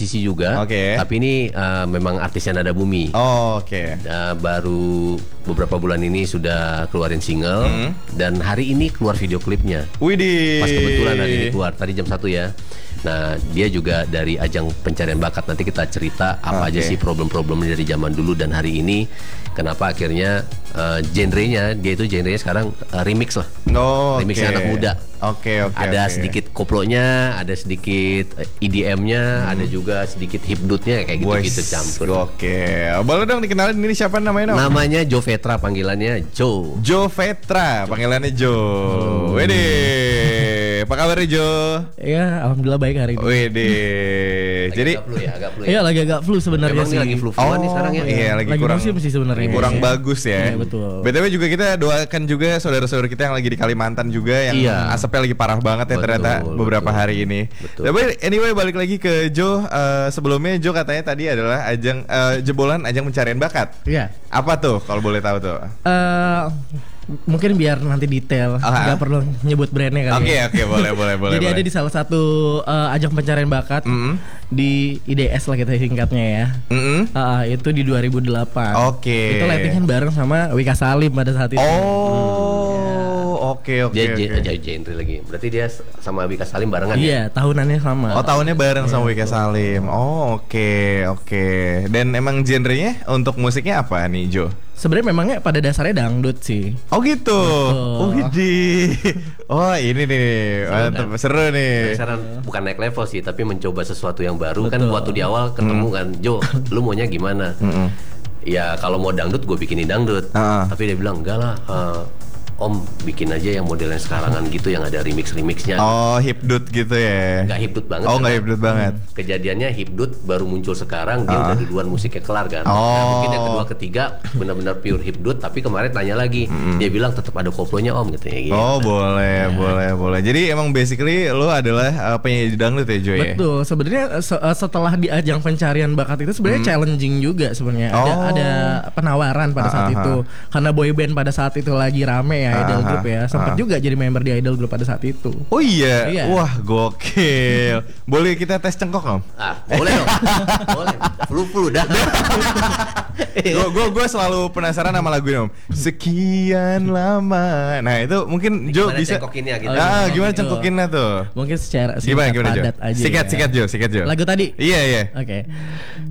musisi juga. Oke. Tapi ini memang artisnya Nada Bumi. Oh, oke. Baru beberapa bulan ini sudah keluarin single dan hari ini keluar video klipnya. Widih. Pas kebetulan hari ini keluar tadi jam 1 ya. Nah, dia juga dari ajang pencarian bakat. Nanti kita cerita apa aja sih problem-problemnya dari zaman dulu dan hari ini. Kenapa akhirnya genrenya dia itu genrenya sekarang remix lah. Remixnya anak muda. Oke. Ada sedikit koplonya, ada sedikit EDM-nya, ada juga sedikit hipdutnya kayak gitu-gitu campur. Oke. Boleh dong dikenalin ini siapa namanya? Namanya Jo Vetra, panggilannya Jo. Jo Vetra, panggilannya Jo. Wede. Apa kabar Jo? Ya, alhamdulillah baik hari ini. Wede. Jadi agak flu ya. Iya, lagi agak flu sebenarnya Memang sih. ini lagi flu-fluan nih sekarang ya. Iya, lagi kurang musim sih sebenarnya. Kurang bagus ya. Iya, betul. BTW juga kita doakan juga saudara-saudara kita yang lagi di Kalimantan juga yang asapnya lagi parah banget ya ternyata beberapa hari ini. Tapi anyway balik lagi ke Jo. Sebelumnya Jo katanya tadi adalah ajang jebolan ajang pencarian bakat. Iya. Apa tuh kalau boleh tahu tuh? Mungkin biar nanti detail, nggak perlu nyebut brandnya kali. Oke, boleh. Jadi ada di salah satu ajang pencarian bakat di IDS lah kita singkatnya ya. Itu di 2008. Oke. Itu lighting bareng sama Wika Salim pada saat itu. Oke. Dia genre lagi. Berarti dia sama Wika Salim barengan ya? Iya, tahunannya sama. Oh, tahunnya bareng sama Wika Salim. Oh, oke. Dan emang genrenya untuk musiknya apa nih, Jo? Sebenarnya memangnya pada dasarnya dangdut sih. Oh gitu. Oh widih. Oh ini nih, mantap, seru nih. Bukan naik level sih, tapi mencoba sesuatu yang baru. Kan waktu di awal ketemu kan, Jo, lu maunya gimana? Ya kalau mau dangdut gue bikinin dangdut. Tapi dia bilang enggak lah. Om bikin aja yang modelnya sekarangan gitu yang ada remix-remixnya. Oh, hipdut gitu ya. Nggak hipdut banget. Oh, nggak hipdut banget. Kejadiannya hipdut baru muncul sekarang, dia udah duluan musiknya kelar kan. Nah, mungkin yang kedua ketiga benar-benar pure hipdut, tapi kemarin tanya lagi, dia bilang tetap ada koplonya Om gitu ya. Gitu. Oh, boleh. Jadi emang basically lo adalah penyanyi dangdut ya, Jo ya? Betul. Sebenarnya setelah di ajang pencarian bakat itu sebenarnya challenging juga sebenarnya. Ada penawaran pada saat itu. Karena boyband pada saat itu lagi rame ya. Idol Group ya, sempat juga jadi member di Idol Group pada saat itu. Oh iya. Wah gokil. Boleh kita tes cengkok Om? Boleh dong. Boleh. Flu dah. Gue selalu penasaran sama lagu ini Om. Sekian lama. Nah itu mungkin Jo bisa. Cengkokinnya gitu. Gimana cengkokinnya tuh? Mungkin secara gimana Jo? padat aja. Sikat Jo. Lagu tadi? Iya. Oke.